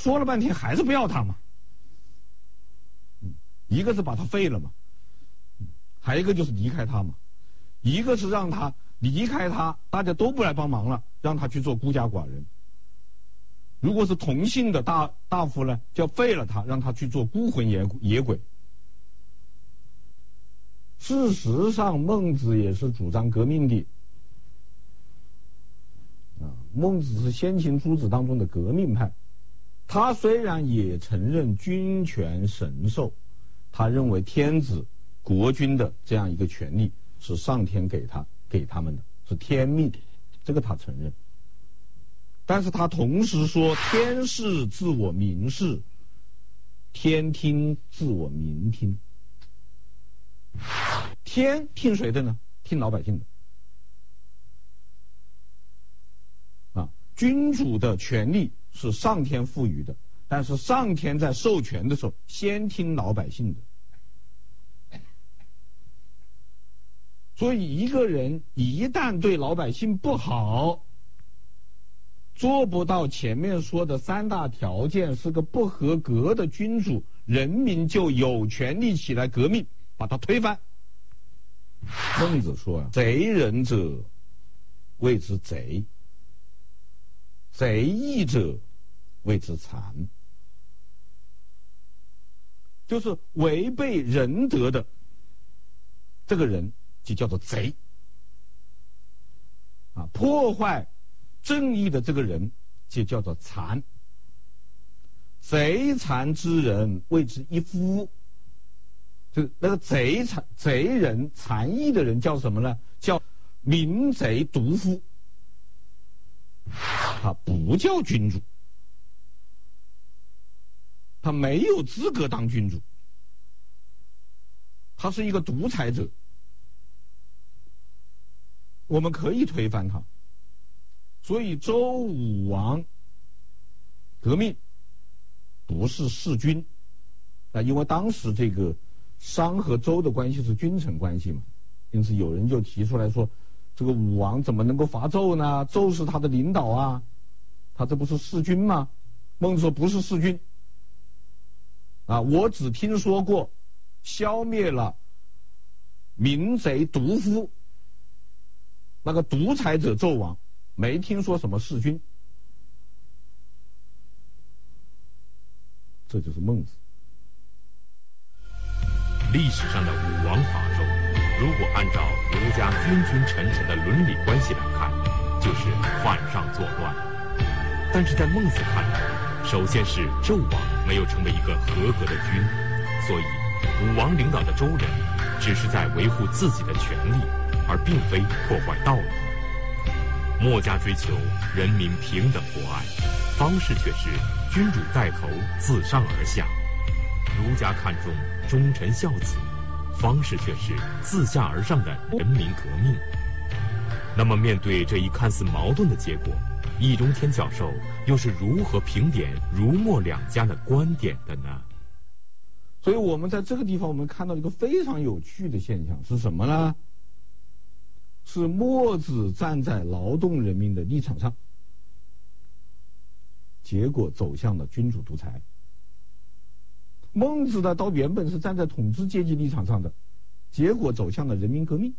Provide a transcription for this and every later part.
说了半天还是不要他嘛。一个是把他废了嘛，还有一个就是离开他嘛。一个是让他离开他，大家都不来帮忙了，让他去做孤家寡人。如果是同姓的大夫呢，就要废了他，让他去做孤魂野鬼。事实上，孟子也是主张革命的。孟子是先秦诸子当中的革命派。他虽然也承认君权神授，他认为天子国君的这样一个权利是上天给他们的，是天命，这个他承认。但是他同时说，天视自我民视，天听自我民听。天听谁的呢？听老百姓的。君主的权利是上天赋予的，但是上天在授权的时候先听老百姓的。所以一个人一旦对老百姓不好，做不到前面说的三大条件，是个不合格的君主，人民就有权利起来革命，把他推翻。孟子说贼人者谓之贼，贼义者谓之残。就是违背仁德的这个人就叫做贼，破坏正义的这个人就叫做残。贼残之人谓之一夫，就那个贼人残义的人叫什么呢？叫民贼独夫。他不叫君主，他没有资格当君主，他是一个独裁者。我们可以推翻他。所以周武王革命不是弑君，因为当时这个商和周的关系是君臣关系嘛，因此有人就提出来说，这个武王怎么能够伐纣呢？纣是他的领导啊，他这不是弑君吗？孟子说不是弑君，我只听说过消灭了民贼独夫，那个独裁者纣王，没听说什么弑君。这就是孟子。 历史上的武王伐纣，如果按照儒家君君臣臣的伦理关系来看，就是犯上作乱。但是在孟子看来，首先是纣王没有成为一个合格的君，所以武王领导的周人只是在维护自己的权利，而并非破坏道理。墨家追求人民平等博爱，方式却是君主带头自上而下；儒家看重忠臣孝子，方式却是自下而上的人民革命。那么面对这一看似矛盾的结果，易中天教授又是如何评点儒墨两家的观点的呢？ 所以我们在这个地方我们看到一个非常有趣的现象是什么呢？是墨子站在劳动人民的立场上，结果走向了君主独裁。孟子呢，倒原本是站在统治阶级立场上的，结果走向了人民革命。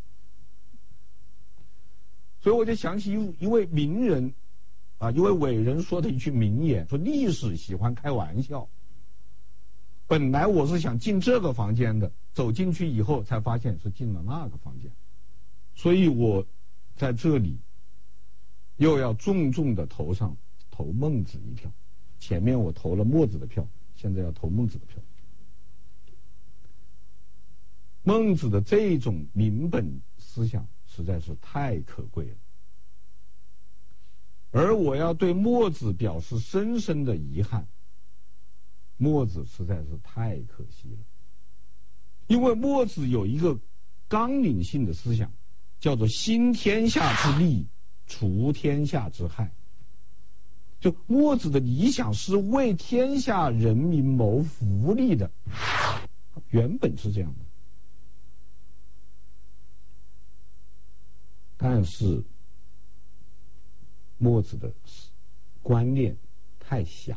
所以我就想起一位名人一位伟人说的一句名言，说历史喜欢开玩笑。本来我是想进这个房间的，走进去以后才发现是进了那个房间。所以我在这里又要重重的投孟子一票。前面我投了墨子的票，现在要投孟子的票。孟子的这种民本思想实在是太可贵了，而我要对墨子表示深深的遗憾。墨子实在是太可惜了，因为墨子有一个纲领性的思想，叫做兴天下之利，除天下之害。就墨子的理想是为天下人民谋福利的，原本是这样的。但是墨子的观念太狭